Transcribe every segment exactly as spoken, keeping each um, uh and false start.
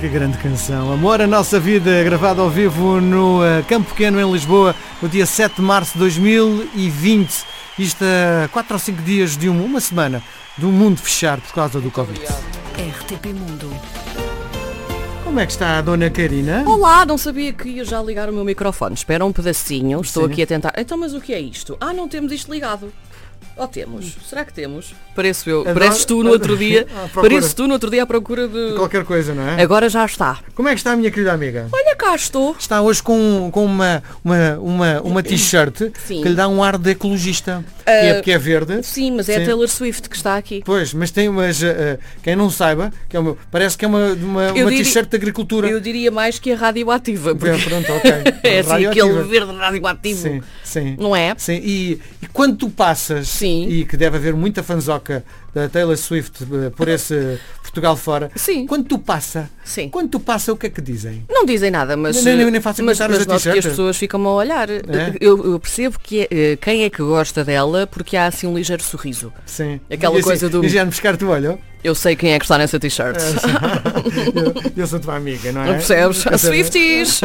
Que grande canção. Amor, a Nossa Vida, gravado ao vivo no uh, Campo Pequeno, em Lisboa, no dia sete de março de dois mil e vinte. Isto a quatro ou cinco dias de uma, uma semana do mundo fechar por causa do Covid. R T P Mundo. Como é que está a Dona Karina? Olá, não sabia que ia já ligar o meu microfone. Espera um pedacinho, estou Sim. aqui a tentar. Então, mas o que é isto? Ah, não temos isto ligado. Ou temos? Será que temos? Pareço eu. Adoro- Pareces tu no outro dia. À procura. Pareces tu no outro dia à procura de. Qualquer coisa, não é? Agora já está. Como é que está a minha querida amiga? Olha cá estou. Está hoje com, com uma, uma, uma, uma t-shirt Sim. que lhe dá um ar de ecologista. Que é porque é verde. Sim, mas é Sim. a Taylor Swift que está aqui. Pois, mas tem umas. Uh, uh, quem não saiba, que é uma, parece que é uma, uma, Eu uma diria- t-shirt de agricultura. Eu diria mais que a radioativa. Bem, Porque pronto, ok. é assim, Radioativa. aquele verde radioativo. Sim, sim. Não é? Sim, e, e quando tu passas, Sim. e que deve haver muita fanzoca da Taylor Swift eh, por esse Portugal fora, Sim. quando tu passa, Sim. quando tu passa, o que é que dizem? Não dizem nada, mas, Nem- nem- nem façam mas, comentários mas da noto que as t-shirt. pessoas ficam a olhar. Eu, eu percebo que é, eh, quem é que gosta dela porque há assim um ligeiro sorriso. Sim. Aquela E assim, coisa do- E já me buscar tu olho? Eu sei quem é que está nessa t-shirt. eu, eu sou tua amiga, não é? Não percebes? Quer dizer, Swifties!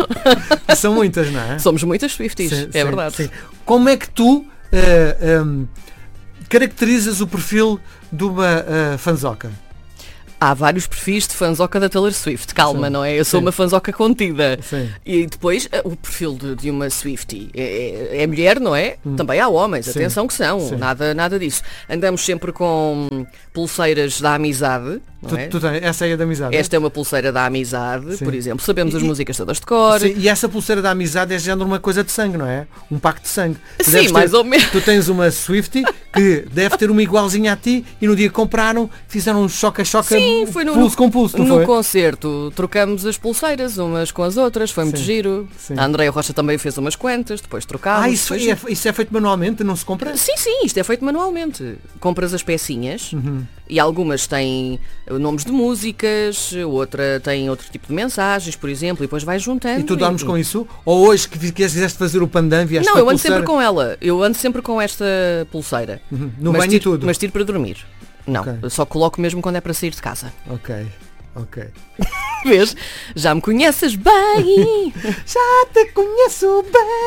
São muitas, não é? Somos muitas Swifties, Sim, é sim, verdade. sim. Como é que tu eh, um, caracterizas o perfil de uma uh, fanzoca? Há vários perfis de fanzoca da Taylor Swift, calma, Sim. não é? Eu sou Sim. uma fanzoca contida. Sim. E depois eh, o perfil de, de uma Swiftie é, é- é mulher, não é? Também há homens, Sim. atenção que são, Sim. nada, nada disso. Andamos sempre com pulseiras da amizade, não Tu, é? tu tens, essa aí é da amizade? Esta é uma pulseira da amizade, Sim. por exemplo. Sabemos as E- músicas todas de cor. Sim, e essa pulseira da amizade é género uma coisa de sangue, não é? Um pacto de sangue. Tu Sim, deves ter- mais ou menos. Tu tens uma Swiftie que deve ter uma igualzinha a ti e no dia que compraram fizeram um choca-choca Sim, foi no, pulso com pulso, não no foi? concerto. Trocamos as pulseiras umas com as outras, foi muito Sim. giro. Sim. A Andreia Rocha também fez umas quantas, depois trocámos. Ah, isso, depois- é, isso é feito manualmente, não se compra? Sim, sim, isto é feito manualmente. Compras as pecinhas Uhum. e algumas têm eh, nomes de músicas, outra tem outro tipo de mensagens, por exemplo, e depois vais juntando. E tu dormes com isso? Ou hoje que vi- quiseste fazer o pandan, vieste Não, com a eu ando pulseira? sempre com ela. Eu ando sempre com esta pulseira. Uhum. No mas banho e tiro, tudo? Mas tiro para dormir. Não, Ok. eu só coloco mesmo quando é para sair de casa. Ok, ok. Vês? Já me conheces bem. Já te conheço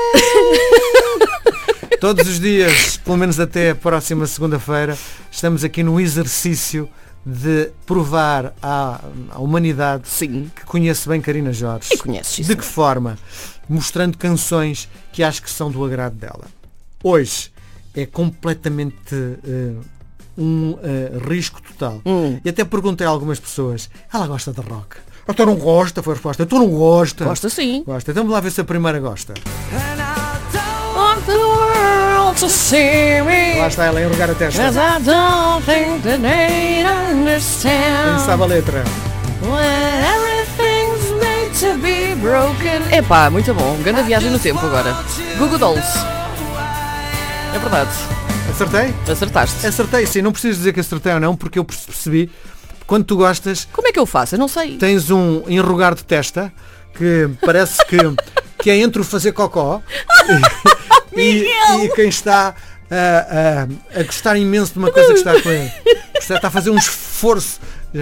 bem. Todos os dias, pelo menos até a próxima segunda-feira, estamos aqui no exercício de provar à, à humanidade Sim. que conhece bem Karina Jorge. E conheces isso. De que forma? Mostrando canções que acho que são do agrado dela. Hoje é completamente eh, um eh, risco total. Hum. E até perguntei a algumas pessoas, ela gosta de rock? Ah, tu não gosta? Foi a resposta. Tu não gosta? Gosta sim. Gosta. Então vamos lá ver se a primeira gosta. Want the world to see me. Lá está ela a enrugar a testa. Cause I don't think that they'd understand. Quem sabe a letra? When everything's made to be broken. Epá, muito bom. Grande viagem no tempo agora. Google Dolls. É verdade. Acertei? Acertaste. Acertei, sim. Não preciso dizer que acertei ou não, porque eu percebi. Quando tu gostas, Como é que eu faço? Eu não sei. tens um enrugar de testa que parece que, que é entre o fazer cocó e, e quem está a, a, a gostar imenso de uma coisa que está a comer. Está a fazer um esforço.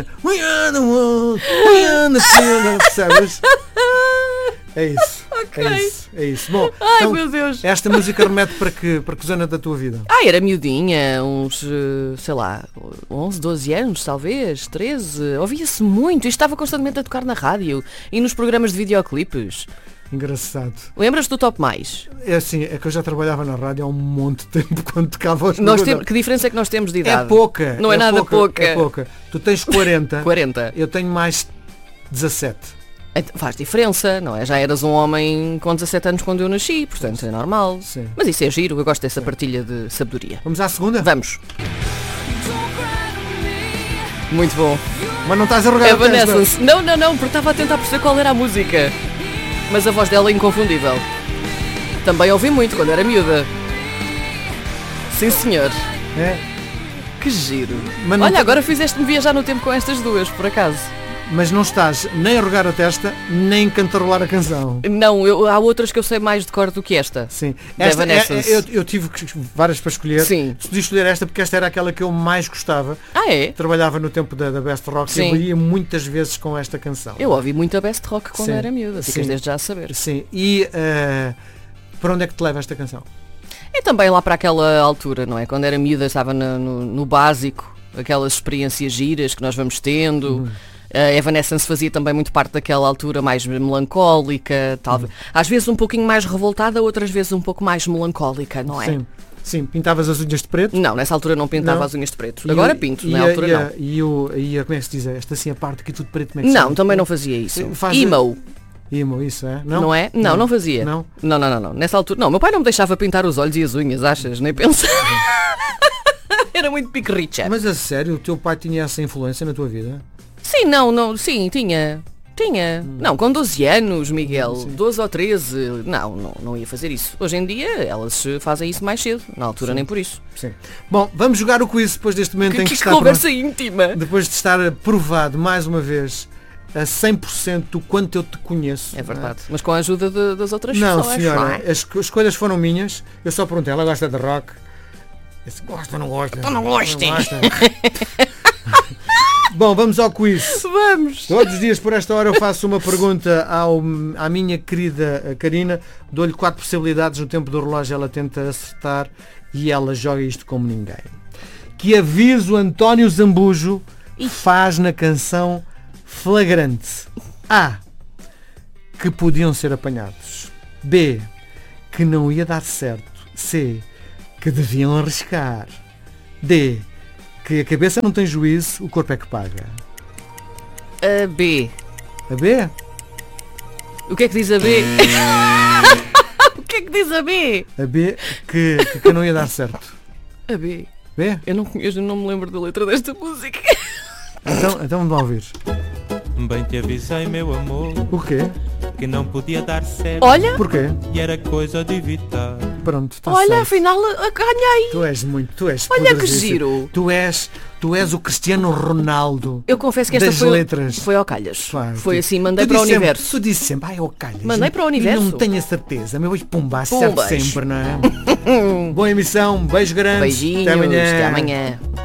Percebes? É isso. Ok. É isso. É isso. Bom, Ai, então, meu Deus. esta música remete para que, para que zona da tua vida? Ah, era miudinha, uns, eh, sei lá, onze, doze anos, talvez, treze. Ouvia-se muito e estava constantemente a tocar na rádio e nos programas de videoclipes. Engraçado. Lembras do Top Mais? É assim, é que eu já trabalhava na rádio há um monte de tempo quando tocava os Nós programas. temos, que diferença é que nós temos de idade? É pouca. Não é, nada pouca. É pouca. Tu tens quarenta, quarenta. eu tenho mais dezassete. Então, faz diferença, não é? Já eras um homem com dezassete anos quando eu nasci, portanto é normal. Sim. Mas isso é giro, eu gosto dessa partilha de sabedoria. Vamos à segunda? Vamos. Muito bom. Mas não estás a rogar É a testa. Vanessa. Não, não, não, porque estava a tentar perceber qual era a música. Mas a voz dela é inconfundível. Também ouvi muito quando era miúda. Sim, senhor. É? Que giro. Mas não Olha, te- agora fizeste-me viajar no tempo com estas duas, por acaso. mas não estás nem a rogar a testa, nem cantarolar a canção. Não, eu, há outras que eu sei mais de cor do que esta. Sim. Da Esta, é, Evanescence. eu, eu tive várias para escolher. Sim. Decidi escolher esta porque esta era aquela que eu mais gostava. Ah, é? Trabalhava no tempo da, da Best Rock e Sim. eu ia muitas vezes com esta canção. Eu ouvi muito a Best Rock quando Sim. era miúda, ficas Sim. desde já a saber. Sim. E uh, para onde é que te leva esta canção? É também lá para aquela altura, não é? Quando era miúda estava no, no, no básico, aquelas experiências giras que nós vamos tendo. Uhum. A Evanescence fazia também muito parte daquela altura mais melancólica, talvez. Uhum. Às vezes um pouquinho mais revoltada, outras vezes um pouco mais melancólica, não é? Sim. Sim. Pintavas as unhas de preto? Não, nessa altura não pintava Não. as unhas de preto. E Agora o- pinto, e na a- altura e a- não. E, o, e a, como é que se diz? Esta assim a parte aqui tudo preto, como é que se Não, chama? também não fazia isso. Faz- Emo, Emo, isso é? Não? não é? Não, não fazia. Não? Não, não, não, não. Nessa altura, não, meu pai não me deixava pintar os olhos e as unhas, achas? Nem pensar. Era muito pique-richa. Mas a sério, o teu pai tinha essa influência na tua vida? Sim, não, não, sim, tinha. Tinha. Não, com doze anos, Miguel, Sim. doze ou treze, não, não, não ia fazer isso. Hoje em dia elas eh, fazem isso mais cedo, na altura nem por isso. Sim. Bom, vamos jogar o quiz depois deste momento Que, em que que está conversa íntima. depois de estar provado mais uma vez a cem por cento do quanto eu te conheço. É verdade, mas com a ajuda de- das outras Não, pessoas. senhora, não é? as esco- escolhas foram minhas. Eu só perguntei, ela gosta de rock? Eu disse, gosta ou não gosta? Então não gosta. Não gosta. Bom, vamos ao quiz. Vamos! Todos os dias por esta hora eu faço uma pergunta ao, à minha querida eh, Karina, dou-lhe quatro possibilidades, no tempo do relógio ela tenta acertar e ela joga isto como ninguém. Que aviso António Zambujo faz na canção Flagrante? A. Que podiam ser apanhados. B. Que não ia dar certo. C. Que deviam arriscar. D. Que a cabeça não tem juízo, o corpo é que paga. A B. A B? O que é que diz a B? O que é que diz a B? A B que, que, que não ia dar certo. A B. B? Eu não conheço, não me lembro da letra desta música. Então, então vamos lá ouvir. Bem te avisei, meu amor, O quê? que não podia dar certo Olha, Porquê? e era coisa de evitar. Pronto, está olha, certo. afinal a- ganhei. Tu és muito, tu és Olha que poderosíssimo. giro. Tu és, tu és o Cristiano Ronaldo. Eu confesso que esta das foi, letras. foi ao calhas. Vai, Foi tu- assim, mandei tu para o disse sempre- universo. Tu disse sempre, ai, eu calhas. Mandei para o E universo. não tenho a certeza, mas hoje pumba, acerto Pumbas. sempre, não é? Boa emissão, beijo grande. Beijinhos, Até amanhã. Até amanhã.